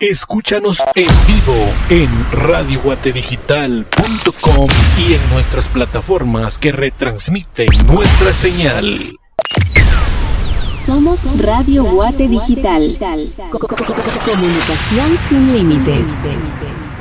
Escúchanos en vivo en radioguatedigital.com y en nuestras plataformas que retransmiten nuestra señal. Somos Radio Guate Digital. Comunicación sin límites.